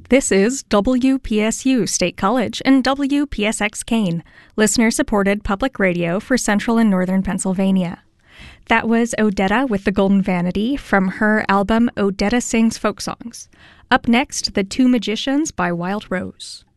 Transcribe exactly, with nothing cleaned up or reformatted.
This is W P S U State College and W P S X Kane, listener-supported public radio for Central and Northern Pennsylvania. That was Odetta with the Golden Vanity from her album Odetta Sings Folk Songs. Up next, The Two Magicians by Wild Rose.